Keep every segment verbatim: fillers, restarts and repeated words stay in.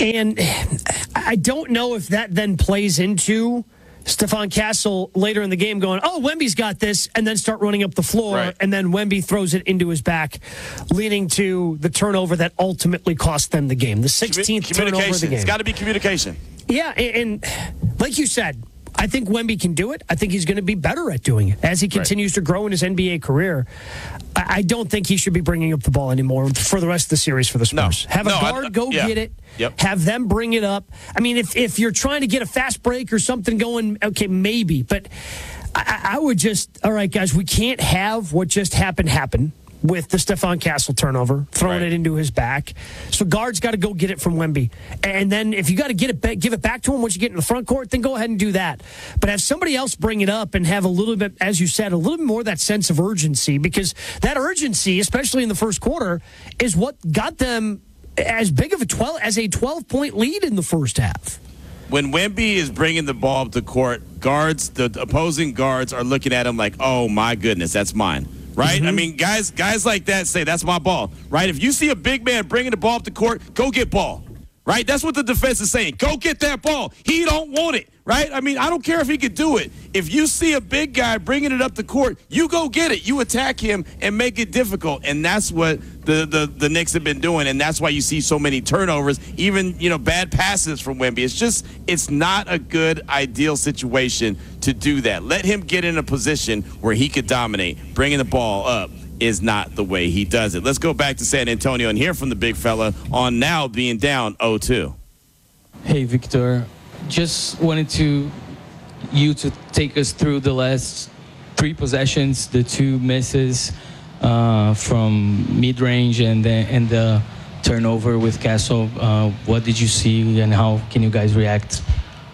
And I don't know if that then plays into Stephon Castle later in the game going, oh, Wemby's got this, and then start running up the floor, right. and then Wemby throws it into his back, leading to the turnover that ultimately cost them the game. The sixteenth Commu- turnover of the game. It's got to be communication. Yeah, and, and like you said, I think Wemby can do it. I think he's going to be better at doing it as he continues right. to grow in his N B A career. I, I don't think he should be bringing up the ball anymore for the rest of the series for the Spurs. No. Have a no, guard I, go yeah. get it. Yep. Have them bring it up. I mean, if, if you're trying to get a fast break or something going, okay, maybe. But I, I would just, all right, guys, we can't have what just happened happen with the Stephon Castle turnover, throwing right. it into his back. So guards got to go get it from Wemby. And then if you got to get it back, give it back to him once you get in the front court, then go ahead and do that. But have somebody else bring it up and have a little bit, as you said, a little bit more of that sense of urgency, because that urgency, especially in the first quarter, is what got them as big of a twelve as a twelve-point lead in the first half. When Wemby is bringing the ball up the court, guards, the opposing guards are looking at him like, oh, my goodness, that's mine. Right? Mm-hmm. I mean, guys guys like that say, that's my ball. Right? If you see a big man bringing the ball up the court, go get ball. Right? That's what the defense is saying. Go get that ball. He don't want it. Right? I mean, I don't care if he could do it. If you see a big guy bringing it up the court, you go get it. You attack him and make it difficult. And that's what the, the, the Knicks have been doing. And that's why you see so many turnovers, even, you know, bad passes from Wemby. It's just, it's not a good, ideal situation to do that. Let him get in a position where he could dominate. Bringing the ball up is not the way he does it. Let's go back to San Antonio and hear from the big fella on now being down oh two. Hey, Victor. Just wanted to you to take us through the last three possessions, the two misses uh, from mid-range and the, and the turnover with Castle. Uh, what did you see and how can you guys react?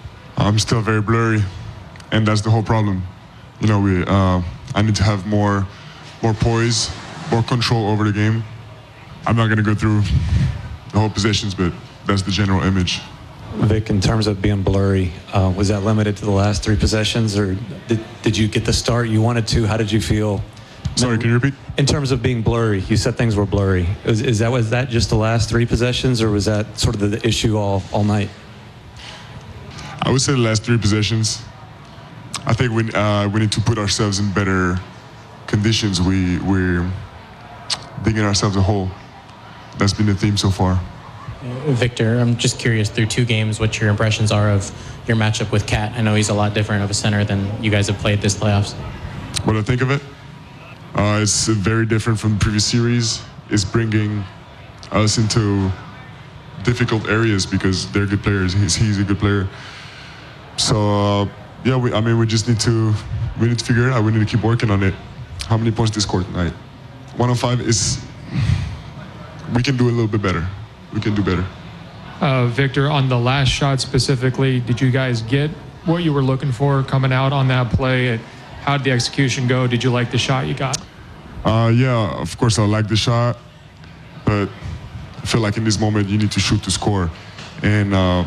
I'm still very blurry, and that's the whole problem. You know, we uh, I need to have more, more poise, more control over the game. I'm not going to go through the whole possessions, but that's the general image. Vic, in terms of being blurry, uh, was that limited to the last three possessions, or did, did you get the start you wanted to? How did you feel? Sorry, can you repeat? In terms of being blurry, you said things were blurry. Is, is that was that just the last three possessions, or was that sort of the, the issue all, all night? I would say the last three possessions. I think we uh, we need to put ourselves in better conditions. We we're digging ourselves a hole. That's been the theme so far. Victor, I'm just curious, through two games, what your impressions are of your matchup with Cat. I know he's a lot different of a center than you guys have played this playoffs. What I think of it, uh, it's very different from the previous series. It's bringing us into difficult areas because they're good players. He's, he's a good player. So, uh, yeah, we, I mean, we just need to we need to figure it out. We need to keep working on it. How many points did they score tonight? one oh five is, we can do a little bit better. We can do better. Uh, Victor, on the last shot specifically, did you guys get what you were looking for coming out on that play? How did the execution go? Did you like the shot you got? Uh, yeah, of course I like the shot, but I feel like in this moment you need to shoot to score. And uh,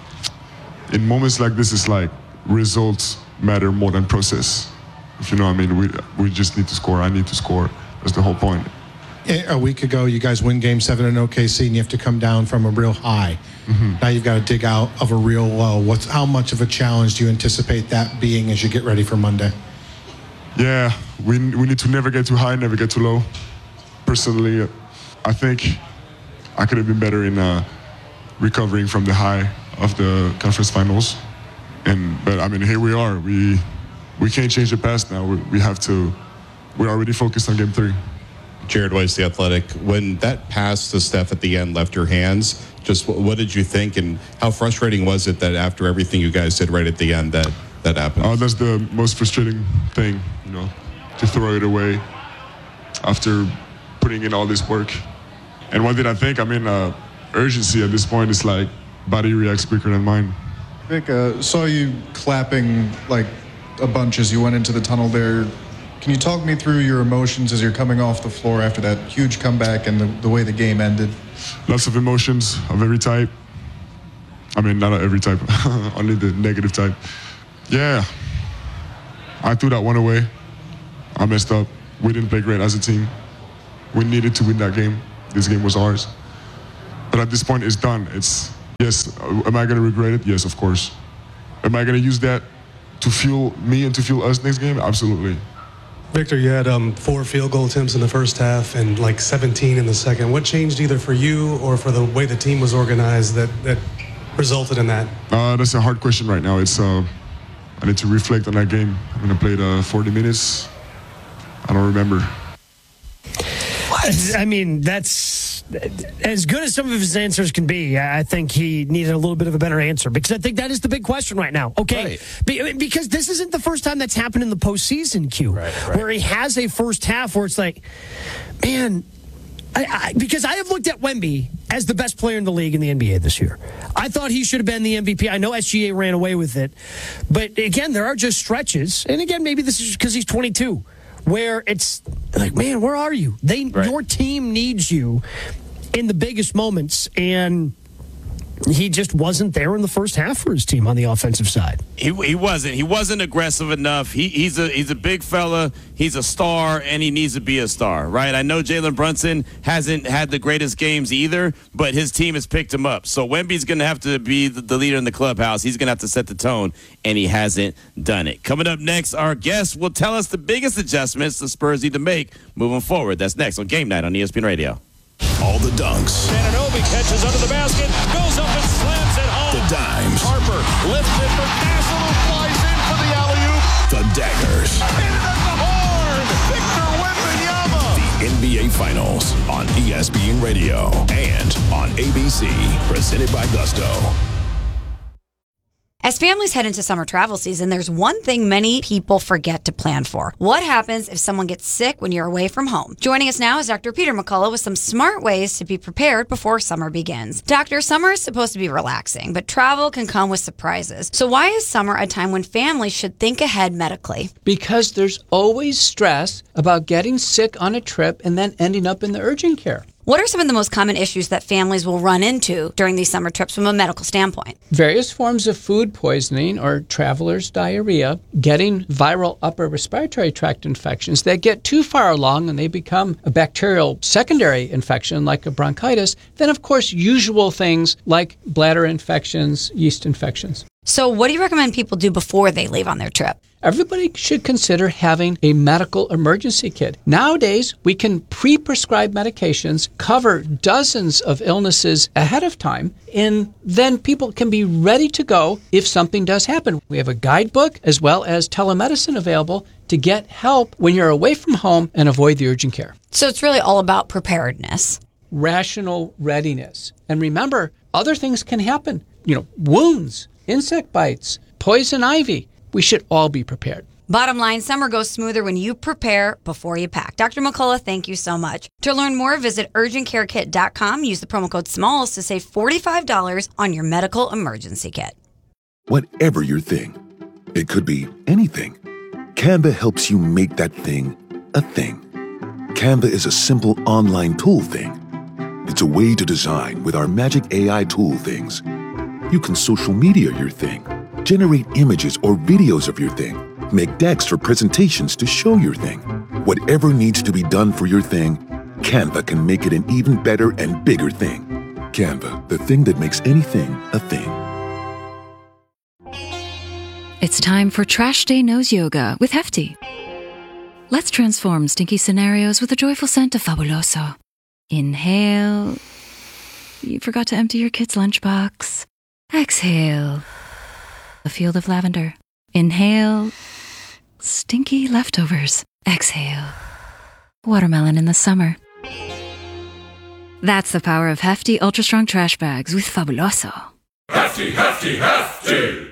in moments like this, it's like results matter more than process. If you know what I mean, we, we just need to score. I need to score. That's the whole point. A week ago, you guys win Game Seven in O K C, and you have to come down from a real high. Mm-hmm. Now you've got to dig out of a real low. What's how much of a challenge do you anticipate that being as you get ready for Monday? Yeah, we we need to never get too high, never get too low. Personally, I think I could have been better in uh, recovering from the high of the conference finals. And but I mean, here we are. We we can't change the past now. We, we have to. We're already focused on Game Three. Jared Weiss, The Athletic. When that pass to Steph at the end left your hands, just what did you think, and how frustrating was it that after everything you guys did right at the end that that happened? Oh, that's the most frustrating thing, you know, to throw it away after putting in all this work. And what did I think? I mean, uh, urgency at this point is like body reacts quicker than mine. Vic, uh, saw you clapping like a bunch as you went into the tunnel there. Can you talk me through your emotions as you're coming off the floor after that huge comeback and the, the way the game ended? Lots of emotions of every type. I mean, not every type, only the negative type. Yeah, I threw that one away. I messed up. We didn't play great as a team. We needed to win that game. This game was ours. But at this point, it's done. It's Yes. Uh, am I going to regret it? Yes, of course. Am I going to use that to fuel me and to fuel us next game? Absolutely. Victor, you had um, four field goal attempts in the first half and like seventeen in the second. What changed either for you or for the way the team was organized that, that resulted in that? Uh, that's a hard question right now. It's uh, I need to reflect on that game. I'm going to play the forty minutes. I don't remember. What? I mean, that's as good as some of his answers can be. I think he needed a little bit of a better answer because I think that is the big question right now. Okay, Right. Be, because this isn't the first time that's happened in the postseason, Q, Right, right. where he has a first half where it's like, man, I, I, because I have looked at Wemby as the best player in the league in the N B A this year. I thought he should have been the M V P. I know S G A ran away with it, but again, there are just stretches, and again, maybe this is because he's twenty-two. Where it's like, man, where are you? They, Right. Your team needs you in the biggest moments, and he just wasn't there in the first half for his team on the offensive side. He he wasn't. He wasn't aggressive enough. He he's a he's a big fella. He's a star, and he needs to be a star, right? I know Jalen Brunson hasn't had the greatest games either, but his team has picked him up. So Wemby's going to have to be the, the leader in the clubhouse. He's going to have to set the tone, and he hasn't done it. Coming up next, our guest will tell us the biggest adjustments the Spurs need to make moving forward. That's next on Game Night on E S P N Radio. All the dunks. Anunoby catches under the basket, goes up and slams it home. The dimes. Harper lifts it for Castle, who flies in for the alley-oop. The daggers. Hit it at the horn. Victor Wembanyama. The N B A Finals on E S P N Radio and on A B C. Presented by Gusto. As families head into summer travel season, there's one thing many people forget to plan for. What happens if someone gets sick when you're away from home? Joining us now is Doctor Peter McCullough with some smart ways to be prepared before summer begins. Doctor, summer is supposed to be relaxing, but travel can come with surprises. So why is summer a time when families should think ahead medically? Because there's always stress about getting sick on a trip and then ending up in the urgent care. What are some of the most common issues that families will run into during these summer trips from a medical standpoint? Various forms of food poisoning or traveler's diarrhea, getting viral upper respiratory tract infections that get too far along and they become a bacterial secondary infection like a bronchitis, then of course usual things like bladder infections, yeast infections. So what do you recommend people do before they leave on their trip? Everybody should consider having a medical emergency kit. Nowadays, we can pre-prescribe medications, cover dozens of illnesses ahead of time, and then people can be ready to go if something does happen. We have a guidebook as well as telemedicine available to get help when you're away from home and avoid the urgent care. So it's really all about preparedness. Rational readiness. And remember, other things can happen. You know, wounds, insect bites, poison ivy. We should all be prepared. Bottom line, summer goes smoother when you prepare before you pack. Doctor McCullough, thank you so much. To learn more, visit urgent care kit dot com. Use the promo code SMALLS to save forty-five dollars on your medical emergency kit. Whatever your thing, it could be anything. Canva helps you make that thing a thing. Canva is a simple online tool thing. It's a way to design with our magic A I tool things. You can social media your thing, generate images or videos of your thing, make decks for presentations to show your thing. Whatever needs to be done for your thing, Canva can make it an even better and bigger thing. Canva, the thing that makes anything a thing. It's time for Trash Day Nose Yoga with Hefty. Let's transform stinky scenarios with a joyful scent of Fabuloso. Inhale. You forgot to empty your kid's lunchbox. Exhale. A field of lavender. Inhale. Stinky leftovers. Exhale. Watermelon in the summer. That's the power of Hefty Ultra Strong Trash Bags with Fabuloso. Hefty, hefty, hefty!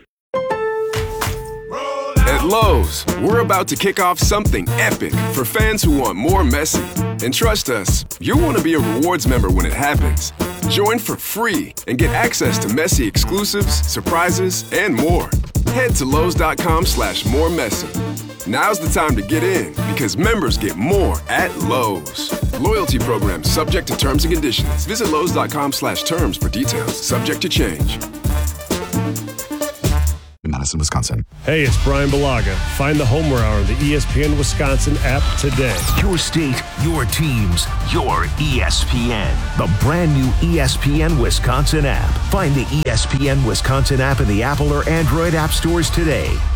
At Lowe's, we're about to kick off something epic for fans who want more Messi. And trust us, you'll want to be a rewards member when it happens. Join for free and get access to Messi exclusives, surprises, and more. Head to Lowe's.com slash more Messi. Now's the time to get in because members get more at Lowe's. Loyalty program subject to terms and conditions. Visit Lowe's.com slash terms for details. Subject to change. Madison, Wisconsin. Hey, it's Brian Balaga. Find the Homer Hour on the E S P N Wisconsin app today. Your state, your teams, your E S P N. The brand new E S P N Wisconsin app. Find the E S P N Wisconsin app in the Apple or Android app stores today.